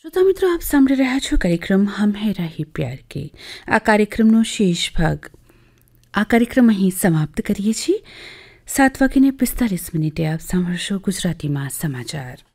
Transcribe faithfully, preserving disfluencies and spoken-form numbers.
શ્રોતા મિત્રો, આપ સાંભળી રહ્યા છો કાર્યક્રમ હમ હે રાહી પ્યાર કે. આ કાર્યક્રમનો શેષ ભાગ આ કાર્યક્રમ અહીં સમાપ્ત કરીએ છીએ. સાત વાગીને પિસ્તાલીસ મિનિટે આપ સાંભળશો ગુજરાતીમાં સમાચાર.